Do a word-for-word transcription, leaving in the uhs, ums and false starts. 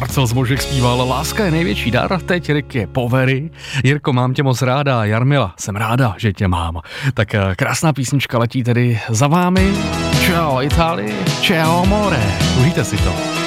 Marcel Zbožek zpíval Láska je největší dar, teď Rick je povery. Jirko, mám tě moc ráda, Jarmila, jsem ráda, že tě mám. Tak krásná písnička letí tedy za vámi. Ciao Itálii, ciao amore. Užijte si to.